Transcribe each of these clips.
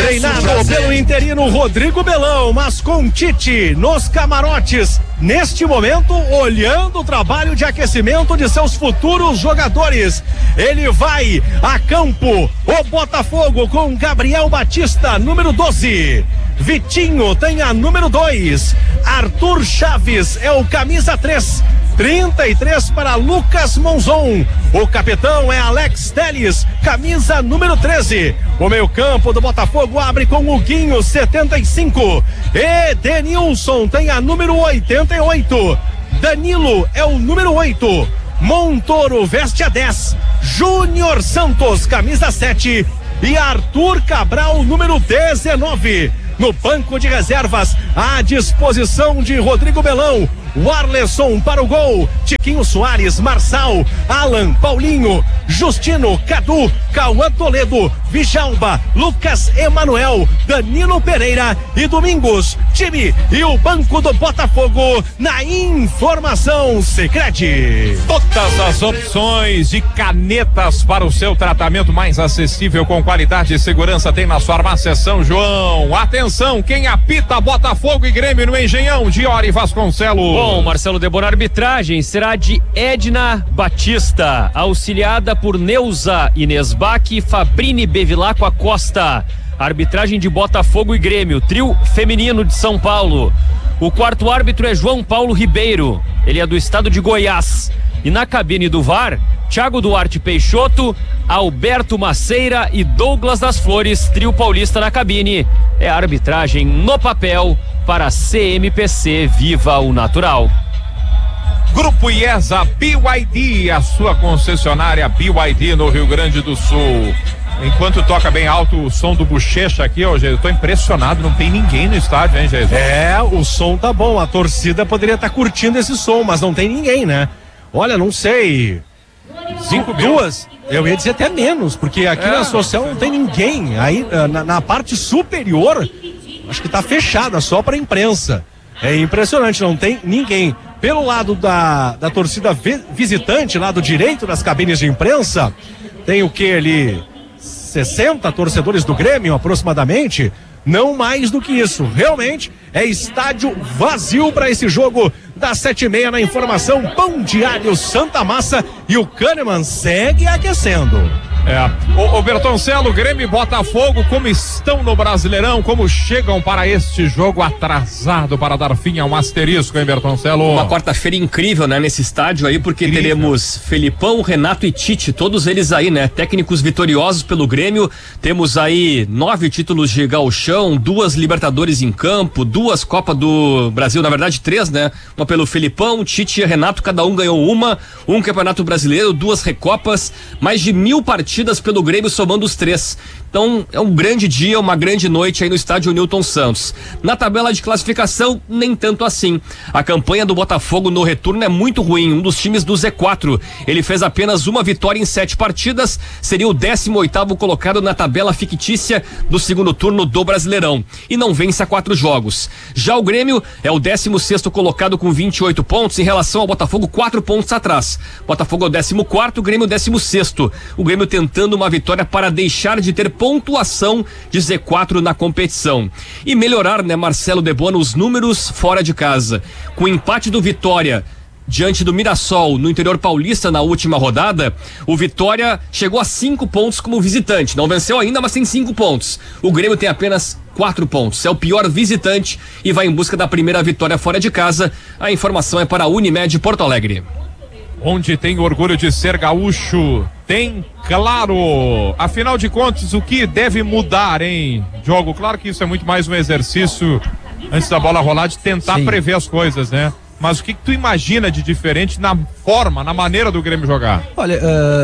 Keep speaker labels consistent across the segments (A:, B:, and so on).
A: Treinado pelo interino Rodrigo Belão, mas com Tite nos camarotes, neste momento, olhando o trabalho de aquecimento de seus futuros jogadores. Ele vai a campo, o Botafogo com Gabriel Batista, número 12. Vitinho tem a número 2. Arthur Chaves é o camisa 3. 33 para Lucas Monzon. O capitão é Alex Telles, camisa número 13. O meio-campo do Botafogo abre com o Guinho, 75. Edenilson tem a número 88. Danilo é o número 8. Montoro veste a 10. Júnior Santos, camisa 7. E Arthur Cabral, número 19. No banco de reservas, à disposição de Rodrigo Belão, o Arleson para o gol, Tiquinho Soares, Marçal, Alan, Paulinho, Justino, Cadu, Cauã Toledo, Vijalba, Lucas Emanuel, Danilo Pereira e Domingos. Time e o banco do Botafogo na informação Sicredi.
B: Todas as opções de canetas para o seu tratamento mais acessível com qualidade e segurança tem na farmácia São João. Atenção, quem apita Botafogo e Grêmio no Engenhão, Diori Vasconcelos.
C: Bom, Marcelo Debona, a arbitragem será de Edna Batista, auxiliada por Neuza Inês Bach e Fabrini Bevilacqua Acosta. Arbitragem de Botafogo e Grêmio, trio feminino de São Paulo. O quarto árbitro é João Paulo Ribeiro, ele é do estado de Goiás. E na cabine do VAR, Thiago Duarte Peixoto, Alberto Maceira e Douglas das Flores, trio paulista na cabine. É a arbitragem no papel para CMPC, viva o natural.
B: Grupo IESA BYD, a sua concessionária BYD no Rio Grande do Sul. Enquanto toca bem alto o som do Bochecha aqui, ó, eu tô impressionado, não tem ninguém no estádio, hein, Jesus?
A: É, o som tá bom, a torcida poderia estar curtindo esse som, mas não tem ninguém, né? Olha, não sei,
B: 5
A: duas, eu ia dizer até menos, porque aqui na social não tem ninguém, aí na parte superior, acho que tá fechada só pra imprensa. É impressionante, não tem ninguém. Pelo lado da torcida visitante, lado direito das cabines de imprensa, tem o que ali? 60 torcedores do Grêmio aproximadamente, não mais do que isso. Realmente é estádio vazio para esse jogo das 7h30 na informação Pão Diário Santa Massa, e o Kahneman segue aquecendo.
B: O Bertoncelo, Grêmio e Botafogo, como estão no Brasileirão, como chegam para este jogo atrasado para dar fim a um asterisco, hein, Bertoncelo?
C: Uma quarta-feira incrível, né, nesse estádio aí, porque teremos Felipão, Renato e Tite, todos eles aí, né, técnicos vitoriosos pelo Grêmio. Temos aí 9 títulos de gauchão, 2 Libertadores em campo, 2 Copa do Brasil, na verdade 3, né, uma pelo Felipão, Tite e Renato, cada um ganhou um Campeonato Brasileiro, 2 Recopas, mais de 1000 partidas pelo Grêmio, somando os 3. Então é um grande dia, uma grande noite aí no estádio Newton Santos. Na tabela de classificação, nem tanto assim. A campanha do Botafogo no retorno é muito ruim, um dos times do Z4. Ele fez apenas uma vitória em 7 partidas, seria o 18º colocado na tabela fictícia do segundo turno do Brasileirão, e não vence a 4 jogos. Já o Grêmio é o 16º colocado com 28 pontos, em relação ao Botafogo 4 pontos atrás. Botafogo é o 14º, o Grêmio é o 16º. O Grêmio tentando uma vitória para deixar de ter pontuação de Z4 na competição e melhorar, né, Marcelo Debona, os números fora de casa. Com o empate do Vitória diante do Mirassol no interior paulista na última rodada, o Vitória chegou a 5 pontos como visitante, não venceu ainda, mas tem 5 pontos. O Grêmio tem apenas 4 pontos, é o pior visitante e vai em busca da primeira vitória fora de casa. A informação é para a Unimed Porto Alegre.
B: Onde tem orgulho de ser gaúcho, tem Claro. Afinal de contas, o que deve mudar, hein, Diogo? Claro que isso é muito mais um exercício antes da bola rolar, de tentar prever as coisas, né? Mas o que tu imagina de diferente na forma, na maneira do Grêmio jogar?
D: Olha,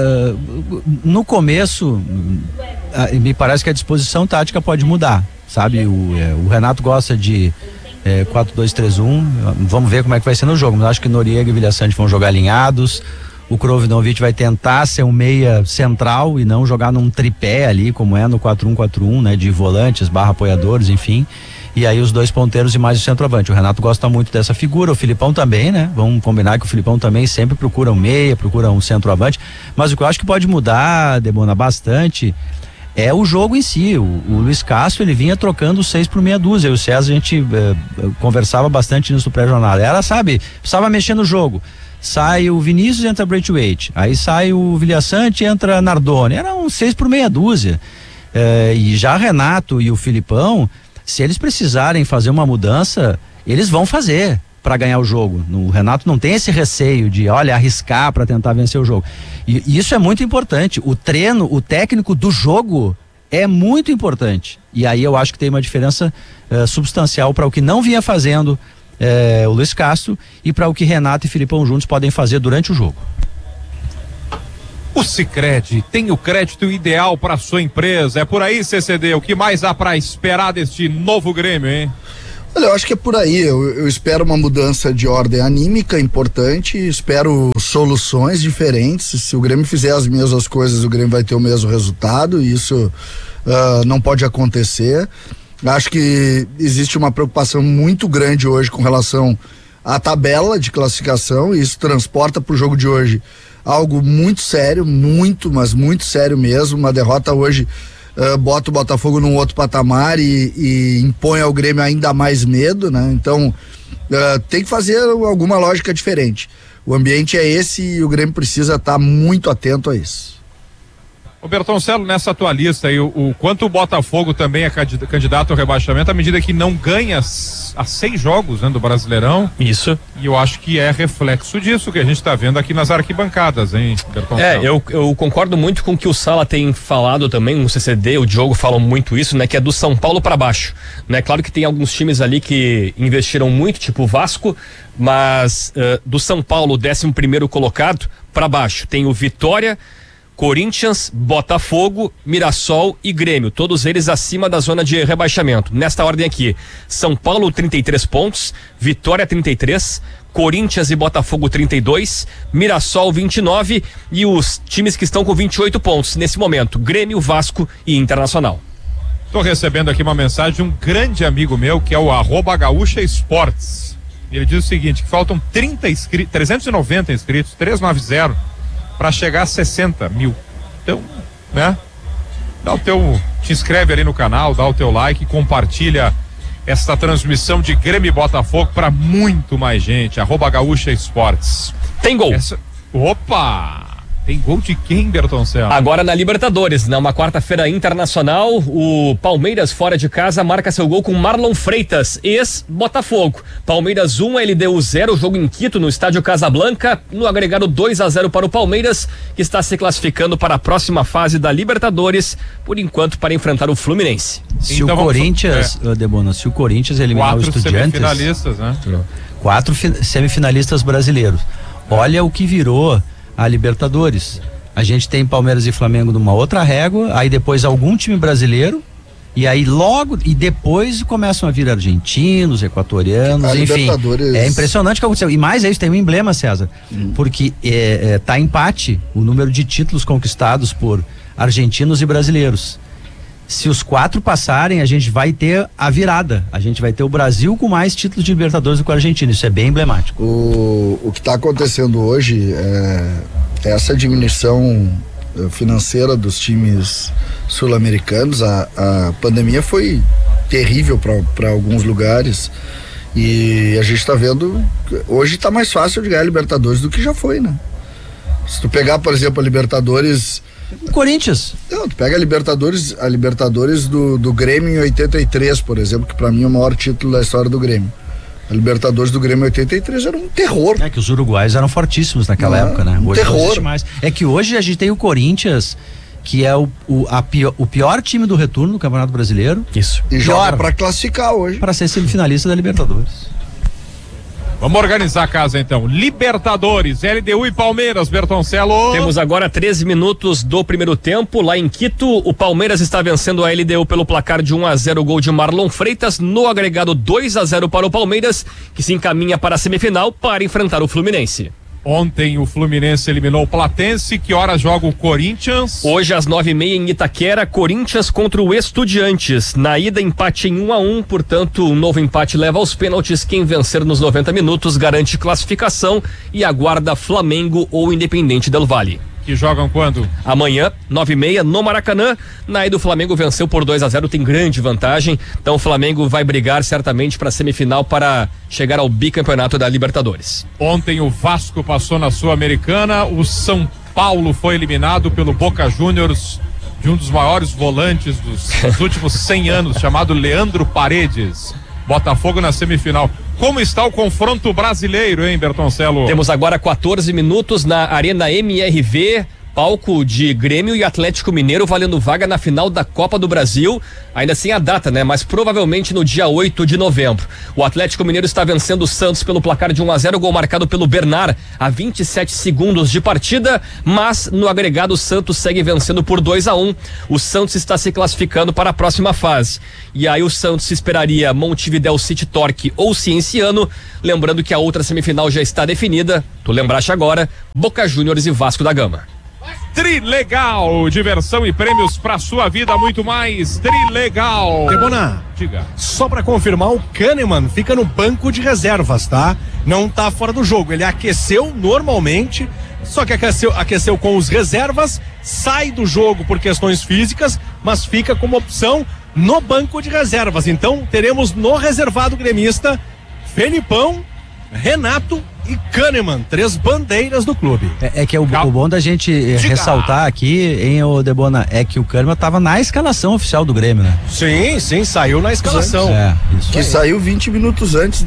D: no começo, me parece que a disposição tática pode mudar, sabe? O Renato gosta de 4-2-3-1, vamos ver como é que vai ser no jogo, mas acho que Noriega e Vilhaçante vão jogar alinhados. O Krovinovic vai tentar ser um meia central e não jogar num tripé ali, como é no 4-1-4-1, né? De volantes, apoiadores, enfim. E aí os 2 ponteiros e mais o centroavante. O Renato gosta muito dessa figura, o Filipão também, né? Vamos combinar que o Filipão também sempre procura um meia, procura um centroavante. Mas o que eu acho que pode mudar, Debona, bastante, é o jogo em si. O Luiz Castro, ele vinha trocando 6 por meia dúzia. O César, a gente conversava bastante nisso no pré-jornada. Era, sabe, precisava mexer no jogo. Sai o Vinícius, entra Braithwaite. Aí sai o Vilhaçante, entra Nardoni. Era um 6 por meia dúzia. E já Renato e o Filipão, se eles precisarem fazer uma mudança, eles vão fazer para ganhar o jogo. O Renato não tem esse receio de, arriscar para tentar vencer o jogo. E isso é muito importante. O treino, o técnico do jogo é muito importante. E aí eu acho que tem uma diferença substancial para o que não vinha fazendo o Luiz Castro e para o que Renato e Filipão juntos podem fazer durante o jogo.
B: O Sicredi tem o crédito ideal para sua empresa. É por aí, CCD. O que mais há para esperar deste novo Grêmio, hein?
E: Olha, eu acho que é por aí. Eu espero uma mudança de ordem anímica importante, espero soluções diferentes. Se o Grêmio fizer as mesmas coisas, o Grêmio vai ter o mesmo resultado, e isso não pode acontecer. Acho que existe uma preocupação muito grande hoje com relação à tabela de classificação, e isso transporta para o jogo de hoje algo muito sério, mas muito sério mesmo. Uma derrota hoje bota o Botafogo num outro patamar e impõe ao Grêmio ainda mais medo, né? Então tem que fazer alguma lógica diferente. O ambiente é esse e o Grêmio precisa estar muito atento a isso.
B: Ô Bertoncello, nessa tua lista aí, o quanto o Botafogo também é candidato ao rebaixamento à medida que não ganha a 6 jogos, né, do Brasileirão.
C: Isso.
B: E eu acho que é reflexo disso que a gente está vendo aqui nas arquibancadas, hein, Bertoncello?
C: Eu concordo muito com o que o Sala tem falado também, o CCD, o Diogo falam muito isso, né, que é do São Paulo para baixo, né? Claro que tem alguns times ali que investiram muito, tipo o Vasco, mas do São Paulo, 11º colocado, para baixo, tem o Vitória, Corinthians, Botafogo, Mirassol e Grêmio, todos eles acima da zona de rebaixamento. Nesta ordem aqui, São Paulo 33 pontos, Vitória 33, Corinthians e Botafogo 32, Mirassol 29 e os times que estão com 28 pontos nesse momento, Grêmio, Vasco e Internacional.
B: Estou recebendo aqui uma mensagem de um grande amigo meu que é o @gaúcha_esportes. Ele diz o seguinte, que faltam 390 inscritos, 390 para chegar a 60 mil. Então, né? Te inscreve ali no canal, dá o teu like, compartilha esta transmissão de Grêmio e Botafogo para muito mais gente. @gaúcha_esportes.
C: Tem gol.
B: Opa! Tem gol de quem, Bertoncello?
C: Agora na Libertadores, numa quarta-feira internacional, o Palmeiras fora de casa marca seu gol com Marlon Freitas, ex-Botafogo. Palmeiras 1, LDU 0, jogo em Quito, no estádio Casablanca, no agregado 2-0 para o Palmeiras, que está se classificando para a próxima fase da Libertadores, por enquanto para enfrentar o Fluminense.
D: Se então o Corinthians, Debona, se o Corinthians eliminar o Estudiantes,
B: 4 semifinalistas, né?
D: 4 semifinalistas brasileiros. Olha o que virou a Libertadores. A gente tem Palmeiras e Flamengo numa outra régua, aí depois algum time brasileiro, e aí logo, e depois começam a vir argentinos, equatorianos, enfim. É impressionante o que aconteceu. E mais é isso, tem um emblema, César, porque tá empate o número de títulos conquistados por argentinos e brasileiros. Se os 4 passarem, a gente vai ter a virada. A gente vai ter o Brasil com mais títulos de Libertadores do que o Argentina. Isso é bem emblemático.
E: O que está acontecendo hoje é essa diminuição financeira dos times sul-americanos. A pandemia foi terrível para alguns lugares e a gente está vendo, hoje está mais fácil de ganhar a Libertadores do que já foi, né? Se tu pegar, por exemplo, a Libertadores
D: Corinthians.
E: Não, tu pega a Libertadores do Grêmio em 83, por exemplo, que pra mim é o maior título da história do Grêmio. A Libertadores do Grêmio em 83 era um terror.
D: É que os uruguaios eram fortíssimos naquela época, né? Hoje
E: terror.
D: Mais. É que hoje a gente tem o Corinthians, que é o pior time do retorno do Campeonato Brasileiro.
C: Isso.
E: E joga pra classificar hoje.
D: Pra ser semifinalista da Libertadores.
B: Vamos organizar a casa então. Libertadores, LDU e Palmeiras, Bertoncello.
C: Temos agora 13 minutos do primeiro tempo. Lá em Quito, o Palmeiras está vencendo a LDU pelo placar de 1-0, gol de Marlon Freitas. No agregado 2-0 para o Palmeiras, que se encaminha para a semifinal para enfrentar o Fluminense.
B: Ontem o Fluminense eliminou o Platense. Que horas joga o Corinthians?
C: Hoje às 9h30 em Itaquera, Corinthians contra o Estudiantes. Na ida, empate em 1-1, portanto, um novo empate leva aos pênaltis. Quem vencer nos 90 minutos garante classificação e aguarda Flamengo ou Independente del Valle.
B: Que jogam quando?
C: Amanhã, 9h30, no Maracanã. Na ida, o Flamengo venceu por 2-0, tem grande vantagem. Então o Flamengo vai brigar certamente para a semifinal para chegar ao bicampeonato da Libertadores.
B: Ontem o Vasco passou na Sul-Americana, o São Paulo foi eliminado pelo Boca Juniors, de um dos maiores volantes dos últimos 100 anos, chamado Leandro Paredes. Botafogo na semifinal. Como está o confronto brasileiro, hein, Bertoncello?
C: Temos agora 14 minutos na Arena MRV, palco de Grêmio e Atlético Mineiro valendo vaga na final da Copa do Brasil, ainda sem a data, né? Mas provavelmente no dia 8 de novembro. O Atlético Mineiro está vencendo o Santos pelo placar de 1-0, gol marcado pelo Bernard a 27 segundos de partida, mas no agregado o Santos segue vencendo por 2-1. O Santos está se classificando para a próxima fase. E aí o Santos esperaria Montevidéu City Torque ou Cienciano, lembrando que a outra semifinal já está definida, tu lembraste agora, Boca Juniors e Vasco da Gama.
B: Trilegal, diversão e prêmios pra sua vida, muito mais. Trilegal.
A: Debona,
B: diga.
A: Só pra confirmar, o Kahneman fica no banco de reservas, tá? Não tá fora do jogo, ele aqueceu normalmente, só que aqueceu com os reservas, sai do jogo por questões físicas, mas fica como opção no banco de reservas. Então teremos no reservado gremista Felipão, Renato e Kahneman, 3 bandeiras do clube.
D: É que o bom da gente ressaltar aqui, hein, Debona, é que o Kahneman tava na escalação oficial do Grêmio, né?
A: Sim, saiu na escalação.
D: Isso
E: que
D: aí.
E: saiu 20 minutos antes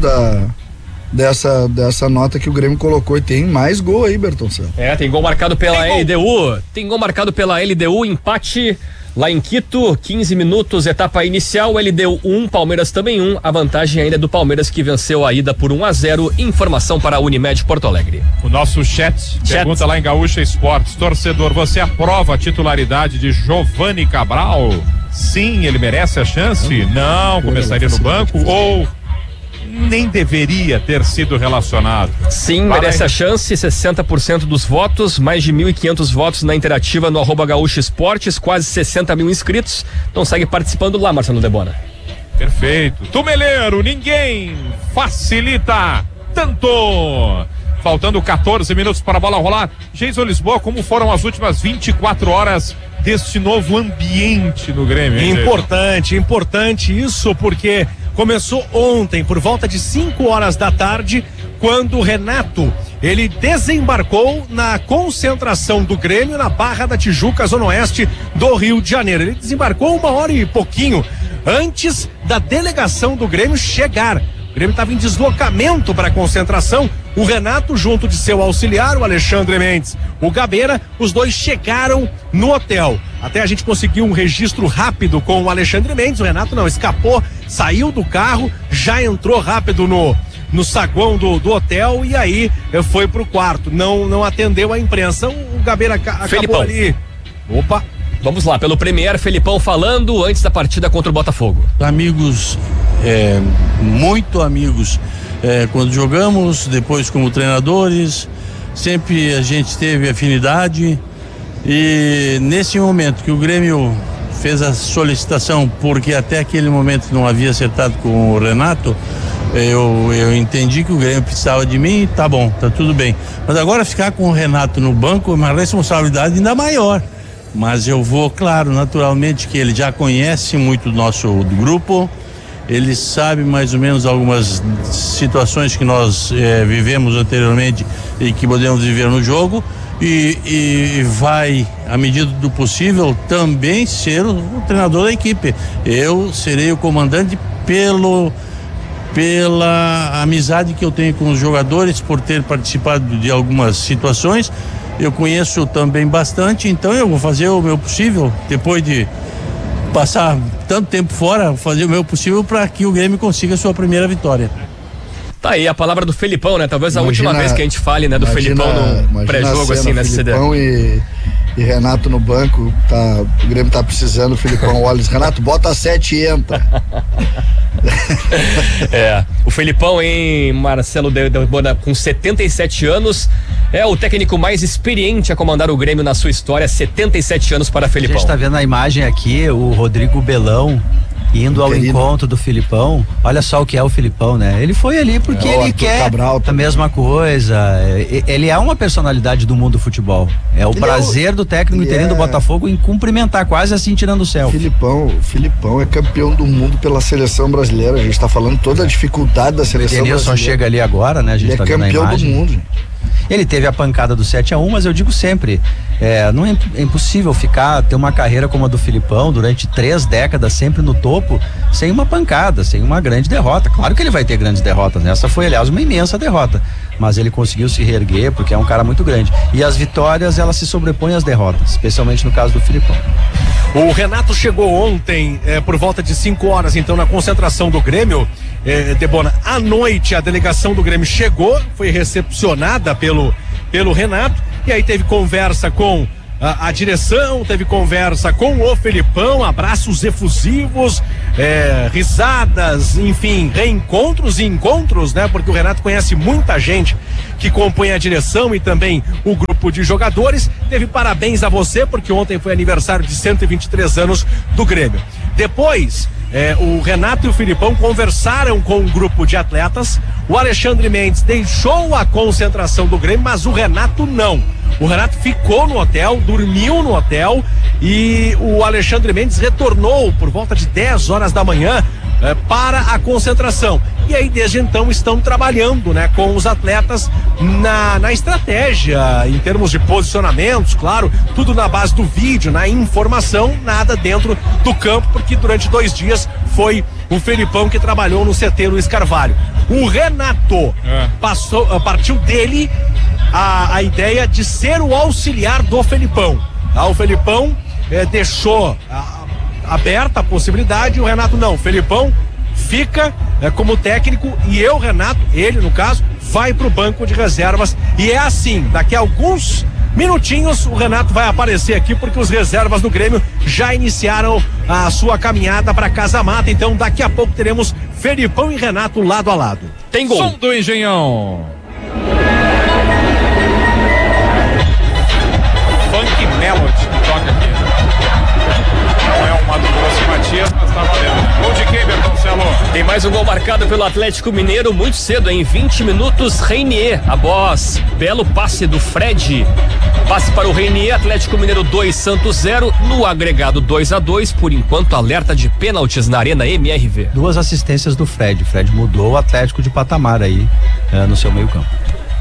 E: dessa nota que o Grêmio colocou, e tem mais gol aí, Bertoncello.
C: Tem gol marcado pela LDU. Tem gol marcado pela LDU, empate lá em Quito, 15 minutos, etapa inicial, LDU 1, Palmeiras também 1, a vantagem ainda é do Palmeiras que venceu a ida por 1-0, informação para a Unimed Porto Alegre.
B: O nosso chat pergunta lá em Gaúcha Esportes, torcedor, você aprova a titularidade de Giovani Cabral? Sim, ele merece a chance? Não, começaria no banco ou nem deveria ter sido relacionado?
C: Sim, merece a chance, 60% dos votos, mais de 1.500 votos na interativa no @Gaúcha Esportes, quase 60 mil inscritos, então segue participando lá, Marcelo Debona.
B: Perfeito. Tumeleiro, ninguém facilita tanto. Faltando 14 minutos para a bola rolar. Geison Lisboa, como foram as últimas 24 horas deste novo ambiente no Grêmio?
A: Importante isso, porque começou ontem, por volta de 5 horas da tarde, quando o Renato, ele desembarcou na concentração do Grêmio na Barra da Tijuca, Zona Oeste do Rio de Janeiro. Ele desembarcou 1h e pouquinho antes da delegação do Grêmio chegar. O Grêmio estava em deslocamento para a concentração. O Renato, junto de seu auxiliar, o Alexandre Mendes, o Gabeira, os dois chegaram no hotel. Até a gente conseguiu um registro rápido com o Alexandre Mendes. O Renato não, escapou, saiu do carro, já entrou rápido no saguão do hotel e aí foi pro quarto. Não atendeu a imprensa. O Gabeira acabou
C: Felipão.
A: Ali. Opa!
C: Vamos lá, pelo Premier, Felipão falando antes da partida contra o Botafogo.
F: Amigos, muito amigos, quando jogamos, depois como treinadores, sempre a gente teve afinidade, e nesse momento que o Grêmio fez a solicitação, porque até aquele momento não havia acertado com o Renato, eu entendi que o Grêmio precisava de mim, tá bom, tá tudo bem, mas agora ficar com o Renato no banco é uma responsabilidade ainda maior. Mas eu vou, claro, naturalmente, que ele já conhece muito do nosso grupo, ele sabe mais ou menos algumas situações que nós vivemos anteriormente e que podemos viver no jogo, e vai, à medida do possível, também ser o treinador da equipe. Eu serei o comandante pela amizade que eu tenho com os jogadores, por ter participado de algumas situações. Eu conheço também bastante, então eu vou fazer o meu possível, depois de passar tanto tempo fora, fazer o meu possível para que o Grêmio consiga a sua primeira vitória.
C: Tá aí a palavra do Felipão, né? Talvez a última vez que a gente fale, né, do Felipão no pré-jogo, assim, nessa CD.
E: Felipão e Renato no banco, o Grêmio tá precisando, o Felipão olha, Renato, bota 7 e entra.
C: O Felipão, hein, Marcelo Debona, com 77 anos, é o técnico mais experiente a comandar o Grêmio na sua história, 77 anos para Felipão.
D: A gente tá vendo a imagem aqui, o Rodrigo Belão indo ao encontro do Filipão. Olha só o que é o Filipão, né? Ele foi ali porque ele quer
E: Cabral,
D: a mesma coisa. Ele é uma personalidade do mundo do futebol. É o prazer do técnico interino do Botafogo em cumprimentar, quase assim tirando o céu.
E: Filipão é campeão do mundo pela seleção brasileira. A gente tá falando toda a dificuldade da seleção brasileira. O
D: Edenilson chega ali agora, né? A gente
E: ele
D: tá
E: é
D: vendo a
E: campeão do mundo, gente.
D: Ele teve a pancada do 7-1, mas eu digo sempre, não é impossível ter uma carreira como a do Filipão durante 3 décadas sempre no topo, sem uma pancada, sem uma grande derrota. Claro que ele vai ter grandes derrotas, né? Essa foi, aliás, uma imensa derrota, mas ele conseguiu se reerguer porque é um cara muito grande. E as vitórias, elas se sobrepõem às derrotas, especialmente no caso do Filipão.
A: O Renato chegou ontem por volta de 5 horas, então, na concentração do Grêmio. Debona, à noite a delegação do Grêmio chegou, foi recepcionada pelo Renato, e aí teve conversa com a direção, teve conversa com o Felipão, abraços efusivos, risadas, enfim, reencontros e encontros, né? Porque o Renato conhece muita gente que compõe a direção e também o grupo de jogadores. Teve parabéns a você, porque ontem foi aniversário de 123 anos do Grêmio. Depois, o Renato e o Filipão conversaram com um grupo de atletas. O Alexandre Mendes deixou a concentração do Grêmio, mas o Renato não. O Renato ficou no hotel, dormiu no hotel, e o Alexandre Mendes retornou por volta de 10 horas da manhã para a concentração. E aí, desde então, estão trabalhando, né, com os atletas na estratégia, em termos de posicionamentos, claro, tudo na base do vídeo, na informação, nada dentro do campo, porque durante 2 dias foi o Felipão que trabalhou no CT Luiz Carvalho. O Renato partiu dele a ideia de ser o auxiliar do Felipão. O Felipão deixou aberta a possibilidade, o Renato não. O Felipão fica como técnico e eu, Renato, ele no caso, vai pro banco de reservas. E é assim, daqui a alguns minutinhos o Renato vai aparecer aqui, porque os reservas do Grêmio já iniciaram a sua caminhada para Casa Mata. Então daqui a pouco teremos Felipão e Renato lado a lado.
B: Tem gol. Som do Engenhão. Funk Melody que toca aqui. Não é o Mato Grosso Matias, mas tá valendo. Gol de quem, Bertoncelo?
C: Tem mais um gol marcado pelo Atlético Mineiro muito cedo, em 20 minutos, Reinier, após belo passe do Fred. Passe para o Reinier, Atlético Mineiro 2, Santos 0, no agregado 2-2, por enquanto alerta de pênaltis na Arena MRV.
D: 2 assistências do Fred. O Fred mudou o Atlético de patamar aí no seu meio campo.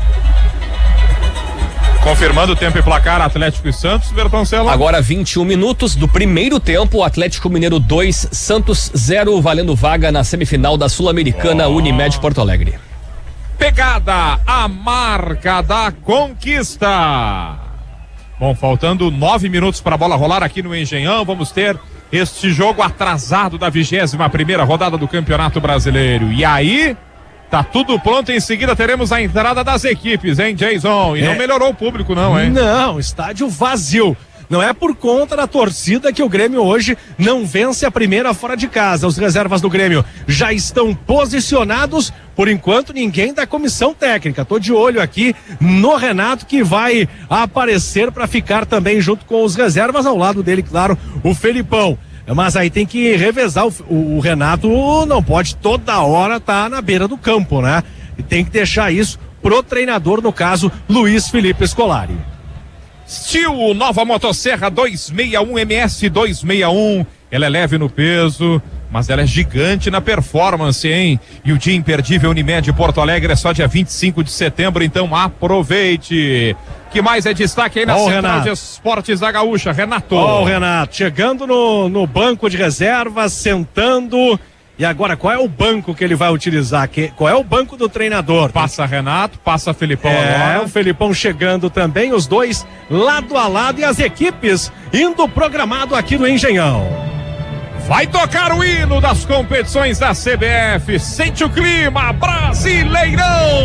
B: Confirmando o tempo e placar, Atlético e Santos, Bertoncelo.
C: Agora 21 minutos do primeiro tempo, Atlético Mineiro 2, Santos 0, valendo vaga na semifinal da Sul-Americana Unimed Porto Alegre.
B: Pegada, a marca da conquista. Bom, faltando 9 minutos para a bola rolar aqui no Engenhão, vamos ter este jogo atrasado da 21ª rodada do Campeonato Brasileiro. E aí, tá tudo pronto, em seguida teremos a entrada das equipes, hein, Jason? E não melhorou o público não, hein?
A: Não, estádio vazio. Não é por conta da torcida que o Grêmio hoje não vence a primeira fora de casa. Os reservas do Grêmio já estão posicionados. Por enquanto, ninguém da comissão técnica. Tô de olho aqui no Renato, que vai aparecer para ficar também junto com os reservas. Ao lado dele, claro, o Felipão. Mas aí tem que revezar. O Renato não pode toda hora estar na beira do campo, né? E tem que deixar isso pro treinador, no caso, Luiz Felipe Scolari.
B: Steel, nova motosserra 261 MS 261. Ela é leve no peso, mas ela é gigante na performance, hein? E o dia imperdível Unimed Porto Alegre é só dia 25 de setembro, então aproveite. Que mais é destaque aí na Central
A: Renato
B: de Esportes da Gaúcha, Renato?
A: O Renato chegando no banco de reservas, sentando. E agora, qual é o banco que ele vai utilizar? Qual é o banco do treinador?
B: Passa Renato, passa Felipão agora.
A: O Felipão chegando também, os dois lado a lado, e as equipes indo programado aqui no Engenhão.
B: Vai tocar o hino das competições da CBF. Sente o clima, Brasileirão!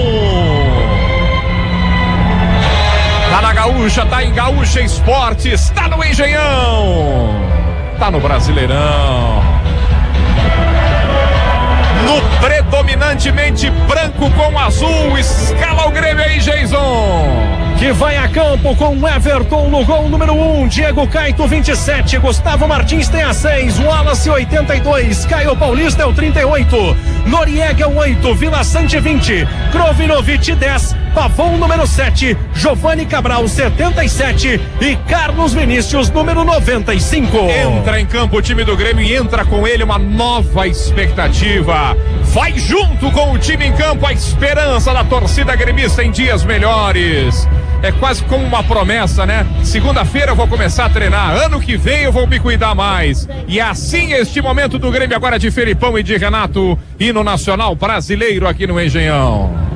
B: Tá na Gaúcha, tá em Gaúcha Esportes, tá no Engenhão, tá no Brasileirão. No predominantemente branco com azul, escala o Grêmio aí, Jason.
A: que vai a campo com Everton no gol número 1, Diego Caito 27, Gustavo Martins tem a 6, Wallace 82, Caio Paulista é o 38, Noriega 8, Vila Sante 20, Krovinovic 10, Pavon número 7, Giovanni Cabral 77 e Carlos Vinícius número 95.
B: Entra em campo o time do Grêmio e entra com ele uma nova expectativa. Vai junto com o time em campo a esperança da torcida gremista em dias melhores. É quase como uma promessa, né? Segunda-feira eu vou começar a treinar, ano que vem eu vou me cuidar mais. E assim este momento do Grêmio agora de Felipão e de Renato, hino nacional brasileiro aqui no Engenhão.